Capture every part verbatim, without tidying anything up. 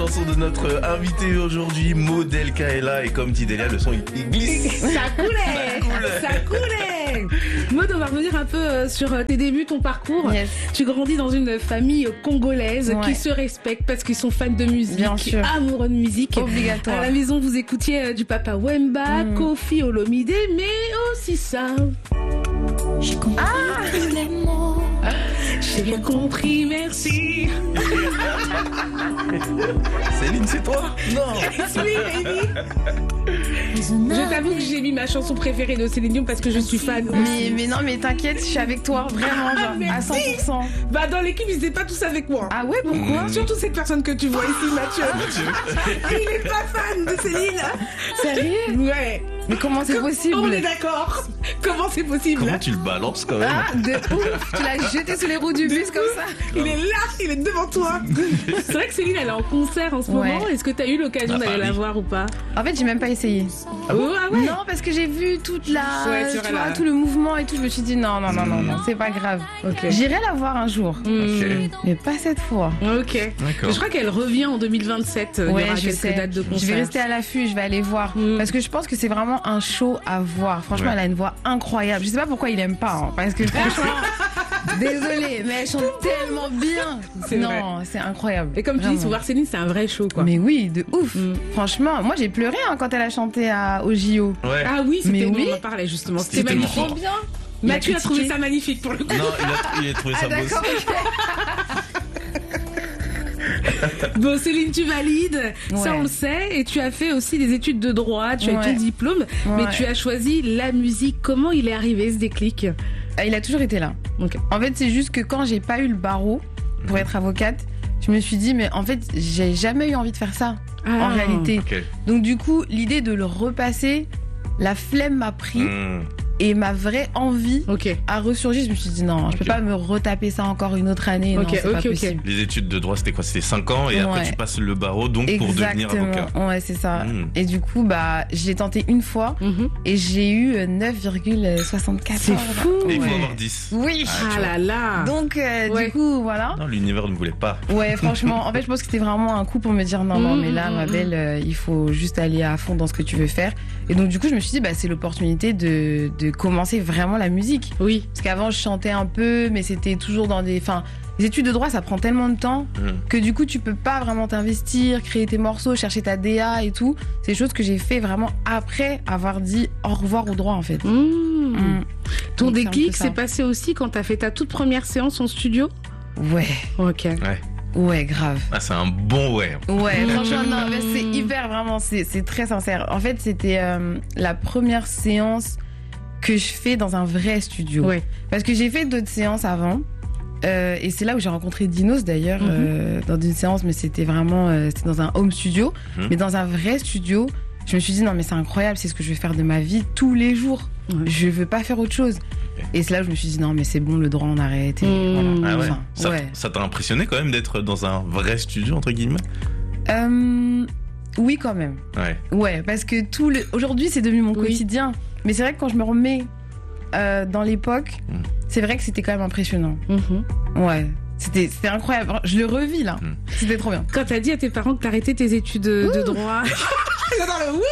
chanson de notre invité aujourd'hui, Maud El Kaela. Et comme dit Delia, le son il glisse. Ça coulait, ça coule. ça coulait. Maud, on va revenir un peu sur tes débuts, ton parcours. Yes. Tu grandis dans une famille congolaise Ouais. qui se respecte parce qu'ils sont fans de musique, Bien sûr. amoureux de musique. Obligatoire. À la maison, vous écoutiez du Papa Wemba, Mm. Koffi Olomide, mais aussi ça. J'ai compris tous les mots. J'ai bien compris, merci. Céline, c'est toi? Non. It's me, baby. Je t'avoue que j'ai mis ma chanson préférée de Céline Dion parce que je suis fan. Mais, mais non, mais t'inquiète, je suis avec toi, vraiment, genre, à merci. cent pour cent. Bah, dans l'équipe, ils étaient pas tous avec moi. Ah ouais, pourquoi? Surtout cette personne que tu vois ici, Mathieu. Il est pas fan de Céline. Sérieux? Ouais. Mais comment c'est possible? On est d'accord. Comment c'est possible? Comment tu le balances quand même? Ah, de ouf! Tu l'as jeté sous les roues du bus comme ça? Il est là, il est devant toi. C'est vrai que Céline, elle est en concert en ce Ouais. moment. Est-ce que tu as eu l'occasion À d'aller Paris. la voir ou pas? En fait, j'ai même pas essayé. Ah, oh, ah ouais. Non, parce que j'ai vu toute la, Ouais, c'est vrai, tu vois, là. tout le mouvement et tout. Je me suis dit non, non, non, non, non, c'est pas grave. Ok. J'irai la voir un jour, Hmm. mais pas cette fois. Ok. D'accord. Je crois qu'elle revient en deux mille vingt-sept. Il y aura je quelques sais. dates de concert. Je vais rester à l'affût, je vais aller voir. Mm. Parce que je pense que c'est vraiment un show à voir. Franchement, Ouais. elle a une voix incroyable. Je sais pas pourquoi il aime pas. Hein, parce que franchement, désolée, mais elle chante tellement bien. C'est non, vrai. c'est incroyable. Et comme tu dis, Vraiment. sous voir Céline, c'est un vrai show, quoi. Mais oui, de ouf. Mm. Franchement, moi j'ai pleuré hein, quand elle a chanté à, au J O. Ouais. Ah oui, c'était Mais oui. on en parlait justement. C'était C'était tellement magnifique. fort. bien. Mathieu Il a a trouvé critiqué. ça magnifique pour le coup. Non, il a, il a trouvé Ah ça beau. d'accord, ok. Bon, Céline, tu valides, ça Ouais. on le sait, et tu as fait aussi des études de droit, tu as eu Ouais. ton diplôme, mais Ouais. tu as choisi la musique. Comment il est arrivé ce déclic? Euh, Il a toujours été là. Ok. En fait, c'est juste que quand j'ai pas eu le barreau pour être avocate, je me suis dit, mais en fait, j'ai jamais eu envie de faire ça, en Ah. réalité. Ok. Donc, du coup, l'idée de le repasser, la flemme m'a pris Hmm. et ma vraie envie Ok. a ressurgi. Je me suis dit, non, je peux Ok. pas me retaper ça encore une autre année. Ok, non, c'est ok, pas ok. possible. Les études de droit, c'était quoi? C'était cinq ans et après Ouais. tu passes le barreau donc pour devenir avocat. Exactement. Ouais, c'est ça. Hmm. Et du coup, bah, je l'ai tenté une fois Mhm. et j'ai eu neuf virgule soixante-quatorze. C'est fou. Et il faut Ouais. avoir dix. Oui. Ah, tu Ah là là. Donc, euh, Ouais. du coup, voilà. Non, l'univers ne voulait pas. Ouais, franchement, en fait, je pense que c'était vraiment un coup pour me dire non, non, Mmh, mais là, mmh, ma mmh. belle, euh, il faut juste aller à fond dans ce que tu veux faire. Et donc, du coup, je me suis dit, bah, c'est l'opportunité de, de commencer vraiment la musique. Oui. Parce qu'avant, je chantais un peu, mais c'était toujours dans des. Enfin, les études de droit, ça prend tellement de temps Hmm. que du coup, tu peux pas vraiment t'investir, créer tes morceaux, chercher ta D A et tout. C'est des choses que j'ai fait vraiment après avoir dit au revoir au droit, en fait. Mmh. Mmh. Ton Donc, c'est un déclic peu ça. s'est passé aussi quand t'as fait ta toute première séance en studio? Ouais, Ok. ouais, grave. Ah, c'est un bon ouais. Ouais, Mmh. franchement, non, mais c'est hyper, vraiment, c'est c'est très sincère. En fait, c'était euh, la première séance que je fais dans un vrai studio. Ouais. Parce que j'ai fait d'autres séances avant. euh, et c'est là où j'ai rencontré Dinos d'ailleurs, Mhm. euh, dans une séance, mais c'était vraiment euh, c'était dans un home studio. Mhm. Mais dans un vrai studio, je me suis dit, non, mais c'est incroyable, c'est ce que je vais faire de ma vie tous les jours. Ouais. Je veux pas faire autre chose. Et c'est là où je me suis dit, non, mais c'est bon, le droit, on arrête. Et Mhm. voilà. Ah ouais. Enfin, Ça ouais. ça t'a impressionné quand même d'être dans un vrai studio entre guillemets? Euh, oui, quand même. Ouais. Ouais, parce que tout le... aujourd'hui, c'est devenu mon Oui. quotidien. Mais c'est vrai que quand je me remets euh, dans l'époque, Mm. c'est vrai que c'était quand même impressionnant. Mhm. Ouais, c'était c'était incroyable. Je le revis là. Mm. C'était trop bien. Quand t'as dit à tes parents que t'arrêtais tes études de, de droit Dans le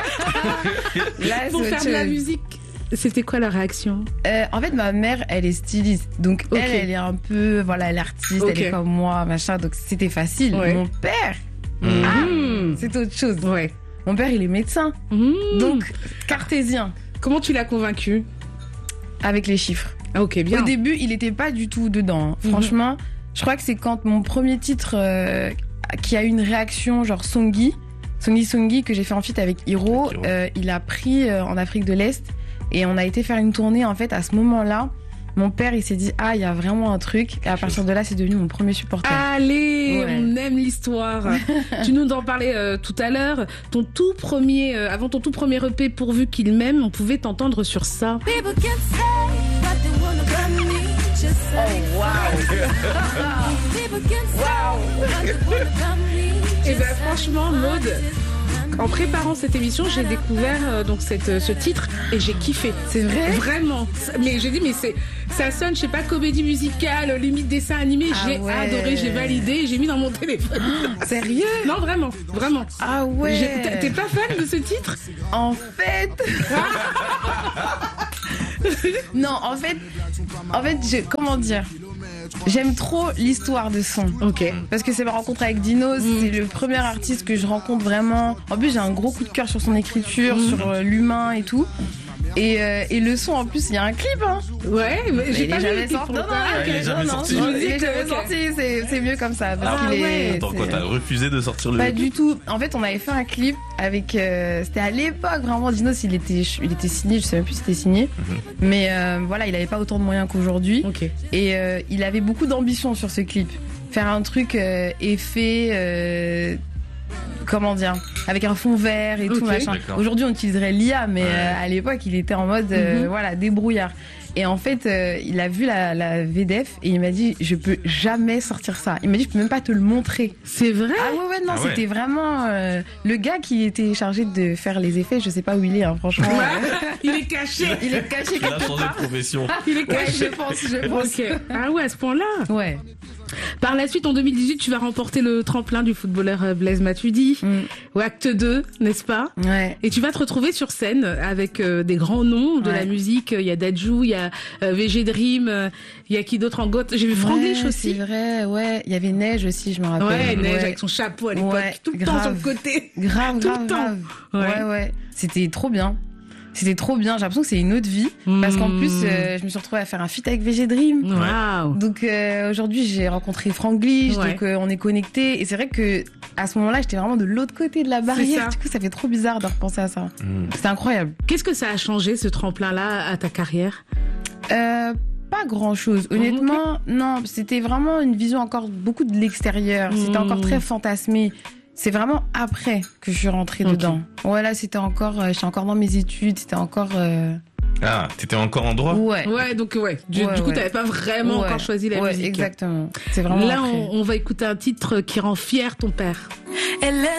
oui Là, pour c'est faire autre de la chose. musique, c'était quoi la réaction? Euh, en fait, ma mère, elle est styliste. Donc, Ok. elle, elle est un peu, voilà, elle est artiste, Ok. elle est comme moi, machin. Donc, c'était facile. Ouais. Mon père, Mmh. c'est autre chose. Ouais. Mon père, il est médecin. Mmh. Donc, cartésien, Comment tu l'as convaincu? avec les chiffres. Ah, ok, bien. Au début, il n'était pas du tout dedans. hein. Mhm. Franchement, je crois que c'est quand mon premier titre euh, qui a eu une réaction, genre Songi, Songi Songi, que j'ai fait en feat avec Hiro, Avec Hiro. euh, il a pris euh, en Afrique de l'Est et on a été faire une tournée. En fait, à ce moment-là, mon père, il s'est dit, ah, il y a vraiment un truc. Et à partir de là, c'est devenu mon premier supporter. Allez, Ouais. on aime l'histoire. Tu nous en parlais euh, tout à l'heure. Ton tout premier, euh, avant ton tout premier E P, pourvu qu'il m'aime, on pouvait t'entendre sur ça. People can say what they wanna about me. Just say People can say what they wanna about me. Et Just ben say franchement, Maud, en préparant cette émission, j'ai découvert euh, donc cette, euh, ce titre et j'ai kiffé. C'est vrai? Vraiment. Mais j'ai dit, mais c'est, ça sonne, je sais pas, comédie musicale, limite dessin animé. Ah j'ai ouais. adoré, j'ai validé, j'ai mis dans mon téléphone. Sérieux? Non, vraiment, vraiment. Ah ouais. J'ai- t'es- T'es pas fan de ce titre? En fait. Non, en fait, en fait, je, comment dire? J'aime trop l'histoire de son. Ok. Parce que c'est ma rencontre avec Dino, Mm. c'est le premier artiste que je rencontre vraiment. En plus, j'ai un gros coup de cœur sur son écriture, Mm. sur euh, l'humain et tout. Et, euh, et le son, en plus, il y a un clip, hein. Ouais, mais j'ai Il pas est vu jamais le clip sorti. pour Non, non, ça. Ah, il est ok, jamais non, non, sorti. je Je me me dis, dis il est que- jamais ok. sorti, c'est, c'est mieux comme ça. Parce Ah qu'il ouais. est. Attends, c'est- quoi, t'as refusé de sortir le. Pas du tout. En fait, on avait fait un clip avec. euh, c'était à l'époque, vraiment. Dinos, il était, il était signé, je sais même plus si c'était signé. Mais euh, voilà, il avait pas autant de moyens qu'aujourd'hui. Ok. Et euh, il avait beaucoup d'ambition sur ce clip. Faire un truc euh, effet. euh, comment dire, avec un fond vert et Ok. tout machin. D'accord. Aujourd'hui, on utiliserait l'I A, mais Ouais. euh, à l'époque, il était en mode euh, Mhm. voilà, débrouillard. Et en fait, euh, il a vu la, la V D F et il m'a dit, je peux jamais sortir ça. Il m'a dit, je peux même pas te le montrer. C'est vrai? Ah ouais, ouais, non, Ah ouais. c'était vraiment euh, le gars qui était chargé de faire les effets. Je sais pas où il est, hein, franchement. Il est caché. Il est caché Il a quelque changé de part. profession. Il est Ouais, caché. je pense, je pense. Ok. Ah ouais, à ce point-là. Ouais. Par la suite, en deux mille dix-huit, tu vas remporter le tremplin du footballeur euh, Blaise Matuidi. Mm. Au acte deux, n'est-ce pas? Ouais. Et tu vas te retrouver sur scène avec euh, des grands noms de Ouais. la musique. Il y a Dadju, il y a euh, V G Dream, euh, il y a qui d'autre en goth? J'ai vu Franglish Ouais, aussi. C'est vrai, ouais. Il y avait Neige aussi, je me rappelle. Ouais, Neige Ouais. avec son chapeau à l'époque, Ouais, tout le temps sur le grave. côté. Grave, Tout le grave, temps. grave. Ouais. Ouais, ouais. C'était trop bien. C'était trop bien. J'ai l'impression que c'est une autre vie. Parce qu'en Mm. plus, euh, je me suis retrouvée à faire un feat avec V G Dream. Waouh. Donc euh, aujourd'hui, j'ai rencontré Franglish, Ouais. donc euh, on est connectés. Et c'est vrai que à ce moment-là, j'étais vraiment de l'autre côté de la barrière. ça. Du coup, ça fait trop bizarre de repenser à ça. Mm. C'était incroyable. Qu'est-ce que ça a changé, ce tremplin-là, à ta carrière? Euh, pas grand chose. Honnêtement, non. C'était vraiment une vision encore beaucoup de l'extérieur. C'était Mm. encore très fantasmé. C'est vraiment après que je suis rentrée Ok. dedans. Ouais, là, c'était encore, euh, j'étais encore dans mes études. C'était encore. euh, Ah, t'étais encore en droit? Ouais. Ouais, donc ouais. Du, Ouais, du coup, ouais. t'avais pas vraiment Ouais. encore choisi la Ouais, musique. exactement. C'est vraiment Là, après. on, on va écouter un titre qui rend fier ton père. Elle